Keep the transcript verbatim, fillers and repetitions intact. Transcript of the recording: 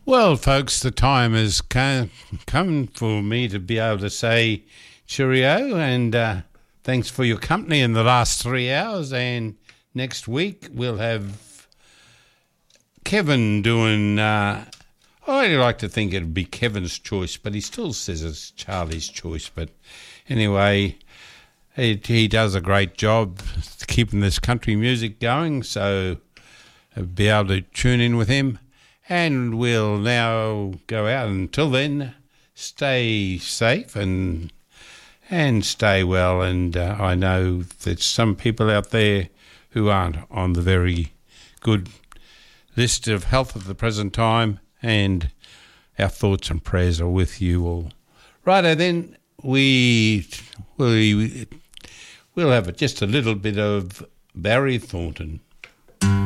Well, folks, the time has come come for me to be able to say cheerio and uh, thanks for your company in the last three hours. And next week we'll have Kevin doing, uh, I like to think it'd be Kevin's choice, but he still says it's Charlie's choice. But anyway, he, he does a great job keeping this country music going, so I'll be able to tune in with him. And we'll now go out. Until then, stay safe and and stay well. And uh, I know there's some people out there who aren't on the very good list of health at the present time. And our thoughts and prayers are with you all. Righto then, we, we, we'll have just a little bit of Barry Thornton.